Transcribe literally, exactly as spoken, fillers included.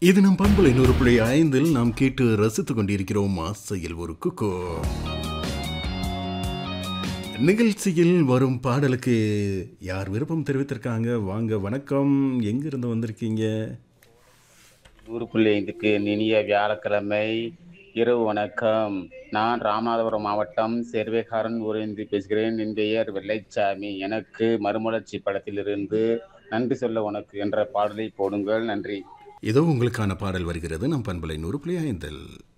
இது நம் பண்புலை நூறு புள்ளி ஐந்தில் நாம் கேட்டு ரசித்துக் கொண்டிருக்கிறோம் ஆசையில் ஒரு குக்கோ. நிகழ்ச்சியில் வரும் பாடலுக்கு யார் விருப்பம் தெரிவித்திருக்காங்க? வாங்க, வணக்கம். எங்கிருந்து வந்திருக்கீங்க? நூறு புள்ளி ஐந்துக்கு இனிய வியாழக்கிழமை இரவு வணக்கம். நான் ராமநாதபுரம் மாவட்டம் சேர்வேகாரன் ஊரிலிருந்து பேசுகிறேன். என் பெயர் வெள்ளைச்சாமி. எனக்கு மறுமலர்ச்சி படத்திலிருந்து நன்றி சொல்ல உனக்கு என்ற பாடலை போடுங்கள். நன்றி. இதோ உங்களுக்கான பாடல் வருகிறது நம் பண்புலை நூறு புள்ளி ஐந்தில்.